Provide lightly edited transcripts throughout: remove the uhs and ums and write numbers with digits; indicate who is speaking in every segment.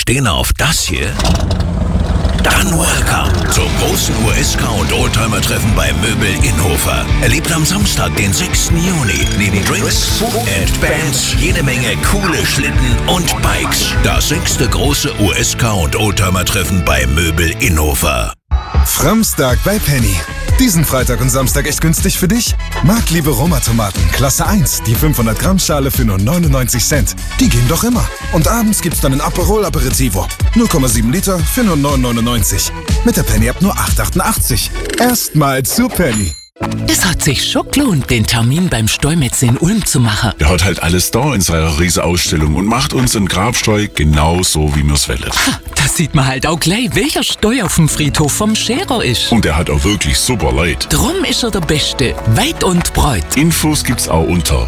Speaker 1: stehen auf das hier? Dann welcome zum großen USK und Oldtimer-Treffen bei Möbel Innhofer. Erlebt am Samstag, den 6. Juni, neben Drinks, Food and Bands, jede Menge coole Schlitten und Bikes. Das 6. große USK und Oldtimer-Treffen bei Möbel Innhofer.
Speaker 2: Framstag bei Penny. Diesen Freitag und Samstag echt günstig für dich? Marktliebe Roma-Tomaten, Klasse 1, die 500 Gramm Schale für nur 99 Cent. Die gehen doch immer. Und abends gibt's dann ein Aperol Aperitivo. 0,7 Liter für nur 9,99. Mit der Penny-App nur 8,88. Erstmal zu Penny.
Speaker 3: Es hat sich schon gelohnt, den Termin beim Steumetz in Ulm zu machen.
Speaker 4: Der hat halt alles da in seiner Riesenausstellung und macht uns in Grabsteu genauso, wie mir's wollen.
Speaker 3: Das sieht man halt auch gleich, welcher Steu auf dem Friedhof vom Scherer ist.
Speaker 4: Und er hat auch wirklich super Leute.
Speaker 3: Drum ist er der Beste, weit und breit.
Speaker 4: Infos gibt's auch unter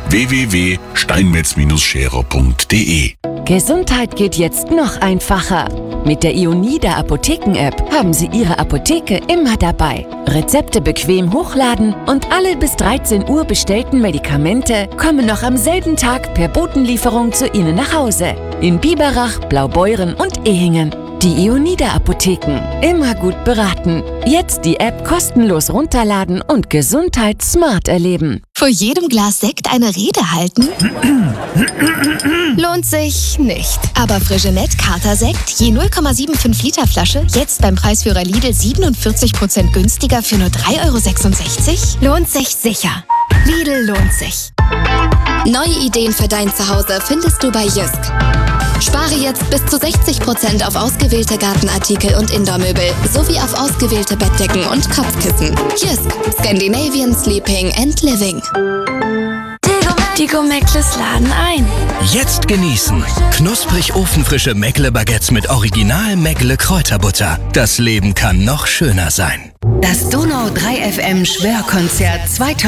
Speaker 4: www.steinmetz-scherer.de.
Speaker 5: Gesundheit geht jetzt noch einfacher. Mit der Ionida Apotheken-App haben Sie Ihre Apotheke immer dabei. Rezepte bequem hochladen und alle bis 13 Uhr bestellten Medikamente kommen noch am selben Tag per Botenlieferung zu Ihnen nach Hause. In Biberach, Blaubeuren und Ehingen. Die Ionida Apotheken. Immer gut beraten. Jetzt die App kostenlos runterladen und Gesundheit smart erleben.
Speaker 6: Vor jedem Glas Sekt eine Rede halten? Lohnt sich nicht. Aber Frigenet Kater-Sekt, je 0,75 Liter Flasche, jetzt beim Preisführer Lidl 47% günstiger für nur 3,66 €? Lohnt sich sicher. Lidl lohnt sich. Neue Ideen für dein Zuhause findest du bei Jysk. Spare jetzt bis zu 60% auf ausgewählte Gartenartikel und Indoormöbel sowie auf ausgewählte Bettdecken und Kopfkissen. Jysk, Scandinavian Sleeping and Living.
Speaker 7: Die Meckles laden ein.
Speaker 1: Jetzt genießen. Knusprig ofenfrische Meckle-Baguettes mit Original Meckle-Kräuterbutter. Das Leben kann noch schöner sein.
Speaker 3: Das Donau 3 FM Schwörkonzert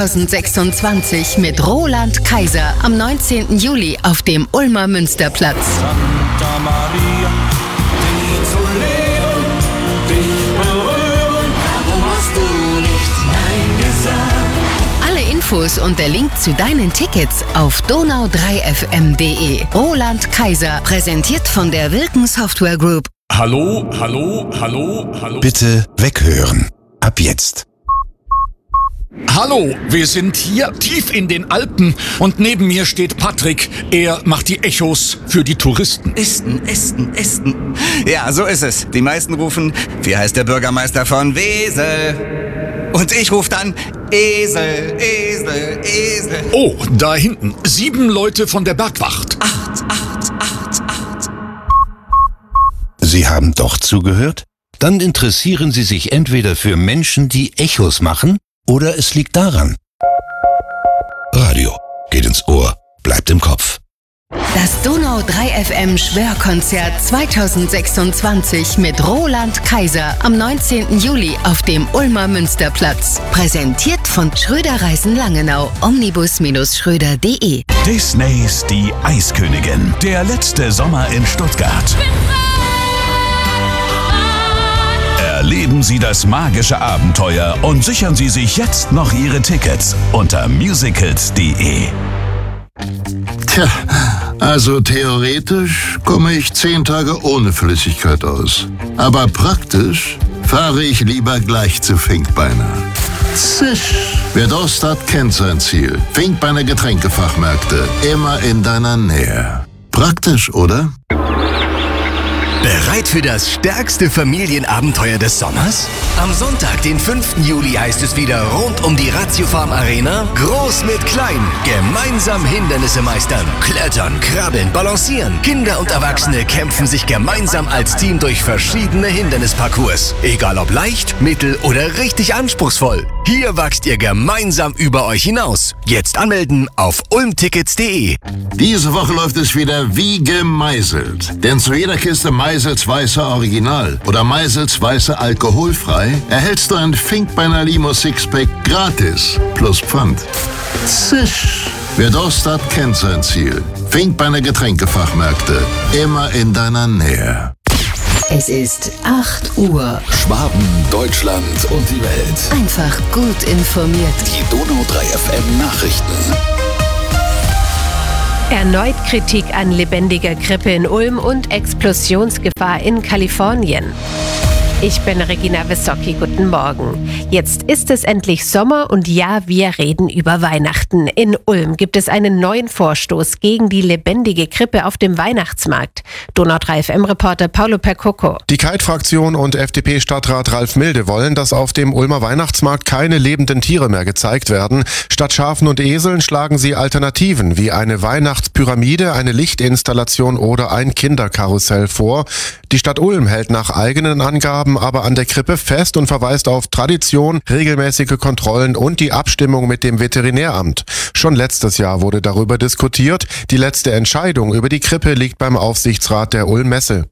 Speaker 3: 2026 mit Roland Kaiser am 19. Juli auf dem Ulmer Münsterplatz.
Speaker 8: Santa Maria, dich zu leben, dich berühren, warum hast du nicht Nein gesagt?
Speaker 3: Alle Infos und der Link zu deinen Tickets auf donau3fm.de. Roland Kaiser, präsentiert von der Wilken Software Group.
Speaker 4: Hallo, hallo, hallo, hallo.
Speaker 2: Bitte weghören. Ab jetzt.
Speaker 9: Hallo, wir sind hier tief in den Alpen und neben mir steht Patrick. Er macht die Echos für die Touristen.
Speaker 10: Esten. Ja, so ist es. Die meisten rufen, wie heißt der Bürgermeister von Wesel? Und ich rufe dann, Esel.
Speaker 9: Oh, da hinten, 7 Leute von der Bergwacht.
Speaker 10: 8.
Speaker 11: Sie haben doch zugehört? Dann interessieren Sie sich entweder für Menschen, die Echos machen, oder es liegt daran. Radio geht ins Ohr, bleibt im Kopf.
Speaker 3: Das Donau 3 FM Schwörkonzert 2026 mit Roland Kaiser am 19. Juli auf dem Ulmer Münsterplatz. Präsentiert von Schröder Reisen Langenau, omnibus-schröder.de.
Speaker 1: Disneys Die Eiskönigin. Der letzte Sommer in Stuttgart. Erleben Sie das magische Abenteuer und sichern Sie sich jetzt noch Ihre Tickets unter musicals.de.
Speaker 12: Tja, also theoretisch komme ich 10 Tage ohne Flüssigkeit aus. Aber praktisch fahre ich lieber gleich zu Finkbeiner. Zisch! Wer Durst hat, kennt sein Ziel. Finkbeiner Getränkefachmärkte, immer in deiner Nähe. Praktisch, oder?
Speaker 1: Bereit für das stärkste Familienabenteuer des Sommers? Am Sonntag, den 5. Juli, heißt es wieder rund um die Ratiofarm Arena. Groß mit klein, gemeinsam Hindernisse meistern. Klettern, krabbeln, balancieren. Kinder und Erwachsene kämpfen sich gemeinsam als Team durch verschiedene Hindernisparcours. Egal ob leicht, mittel oder richtig anspruchsvoll. Hier wachst ihr gemeinsam über euch hinaus. Jetzt anmelden auf ulmtickets.de.
Speaker 12: Diese Woche läuft es wieder wie gemeißelt. Denn zu jeder Kiste Meisels Weiße Original oder Meisels Weiße alkoholfrei erhältst du ein Finkbeiner Limo Sixpack gratis plus Pfand. Zisch! Wer Durst hat, kennt sein Ziel. Finkbeiner Getränkefachmärkte, immer in deiner Nähe.
Speaker 3: Es ist 8 Uhr.
Speaker 1: Schwaben, Deutschland und die Welt.
Speaker 3: Einfach gut informiert.
Speaker 1: Die Donau 3 FM Nachrichten.
Speaker 13: Erneut Kritik an lebendiger Krippe in Ulm und Explosionsgefahr in Kalifornien. Ich bin Regina Wissocki, guten Morgen. Jetzt ist es endlich Sommer und ja, wir reden über Weihnachten. In Ulm gibt es einen neuen Vorstoß gegen die lebendige Krippe auf dem Weihnachtsmarkt. Donau 3 FM-Reporter Paolo Percoco.
Speaker 14: Die Kite-Fraktion und FDP-Stadtrat Ralf Milde wollen, dass auf dem Ulmer Weihnachtsmarkt keine lebenden Tiere mehr gezeigt werden. Statt Schafen und Eseln schlagen sie Alternativen wie eine Weihnachtspyramide, eine Lichtinstallation oder ein Kinderkarussell vor. Die Stadt Ulm hält nach eigenen Angaben aber an der Krippe fest und verweist auf Tradition, regelmäßige Kontrollen und die Abstimmung mit dem Veterinäramt. Schon letztes Jahr wurde darüber diskutiert. Die letzte Entscheidung über die Krippe liegt beim Aufsichtsrat der Ulm Messe.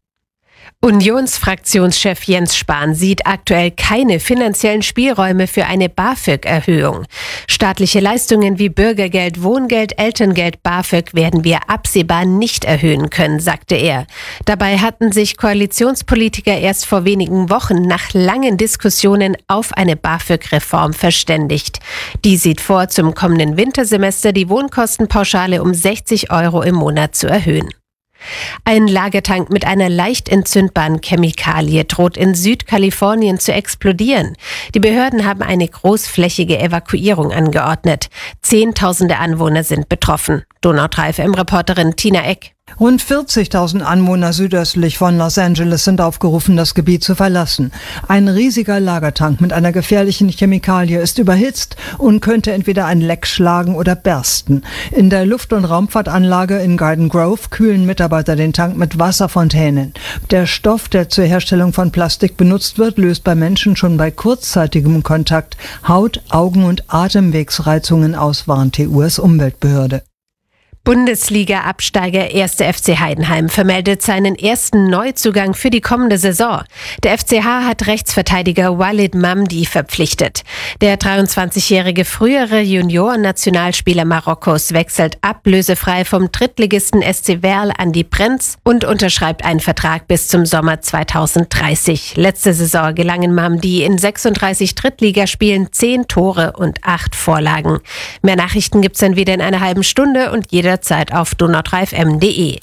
Speaker 13: Unionsfraktionschef Jens Spahn sieht aktuell keine finanziellen Spielräume für eine BAföG-Erhöhung. Staatliche Leistungen wie Bürgergeld, Wohngeld, Elterngeld, BAföG werden wir absehbar nicht erhöhen können, sagte er. Dabei hatten sich Koalitionspolitiker erst vor wenigen Wochen nach langen Diskussionen auf eine BAföG-Reform verständigt. Die sieht vor, zum kommenden Wintersemester die Wohnkostenpauschale um 60 € im Monat zu erhöhen. Ein Lagertank mit einer leicht entzündbaren Chemikalie droht in Südkalifornien zu explodieren. Die Behörden haben eine großflächige Evakuierung angeordnet. Zehntausende Anwohner sind betroffen. Donau 3 FM-Reporterin Tina Eck.
Speaker 15: Rund 40.000 Anwohner südöstlich von Los Angeles sind aufgerufen, das Gebiet zu verlassen. Ein riesiger Lagertank mit einer gefährlichen Chemikalie ist überhitzt und könnte entweder ein Leck schlagen oder bersten. In der Luft- und Raumfahrtanlage in Garden Grove kühlen Mitarbeiter den Tank mit Wasserfontänen. Der Stoff, der zur Herstellung von Plastik benutzt wird, löst bei Menschen schon bei kurzzeitigem Kontakt Haut-, Augen- und Atemwegsreizungen aus, warnt die US-Umweltbehörde.
Speaker 13: Bundesliga-Absteiger 1. FC Heidenheim vermeldet seinen ersten Neuzugang für die kommende Saison. Der FCH hat Rechtsverteidiger Walid Mamdi verpflichtet. Der 23-jährige frühere Junioren-Nationalspieler Marokkos wechselt ablösefrei vom Drittligisten SC Werl an die Brenz und unterschreibt einen Vertrag bis zum Sommer 2030. Letzte Saison gelangen Mamdi in 36 Drittligaspielen 10 Tore und 8 Vorlagen. Mehr Nachrichten gibt's dann wieder in einer halben Stunde und jederzeit auf donau3fm.de.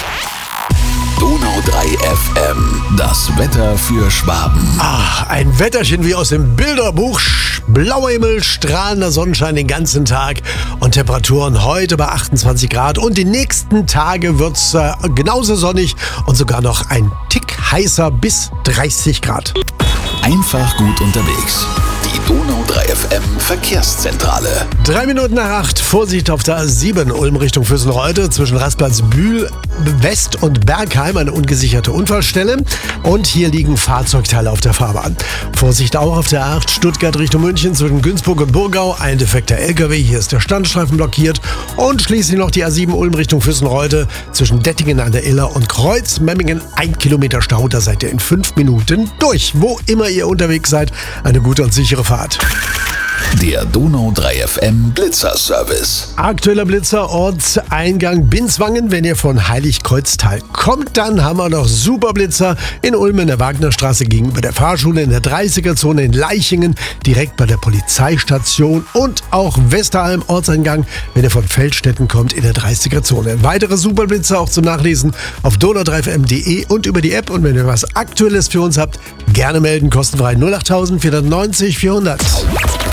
Speaker 1: Donau 3 FM, das Wetter für Schwaben.
Speaker 16: Ach, ein Wetterchen wie aus dem Bilderbuch. Blauer Himmel, strahlender Sonnenschein den ganzen Tag und Temperaturen heute bei 28 Grad. Und die nächsten Tage wird's genauso sonnig und sogar noch ein Tick heißer bis 30 Grad.
Speaker 1: Einfach gut unterwegs. Die Donau 3 FM Verkehrszentrale.
Speaker 16: 3 Minuten nach 8. Vorsicht auf der A7 Ulm Richtung Füssenreuth zwischen Rastplatz Bühl West und Bergheim, eine ungesicherte Unfallstelle. Und hier liegen Fahrzeugteile auf der Fahrbahn. Vorsicht auch auf der A8 Stuttgart Richtung München zwischen Günzburg und Burgau. Ein defekter LKW, hier ist der Standstreifen blockiert. Und schließlich noch die A7 Ulm Richtung Füssenreuth zwischen Dettingen an der Iller und Kreuz-Memmingen. 1 Kilometer Stau, da seid ihr in 5 Minuten durch. Wo immer ihr unterwegs seid, eine gute und sichere Fahrt.
Speaker 1: Der Donau 3 FM Blitzer-Service.
Speaker 16: Aktueller Blitzer, Ortseingang Binswangen. Wenn ihr von Heiligkreuztal kommt, dann haben wir noch Superblitzer in Ulm in der Wagnerstraße gegenüber der Fahrschule, in der 30er-Zone in Leichingen, direkt bei der Polizeistation und auch Westerhalm Ortseingang, wenn ihr von Feldstetten kommt, in der 30er-Zone. Weitere Superblitzer auch zum Nachlesen auf donau3fm.de und über die App. Und wenn ihr was Aktuelles für uns habt, gerne melden, kostenfrei 08000 490 400.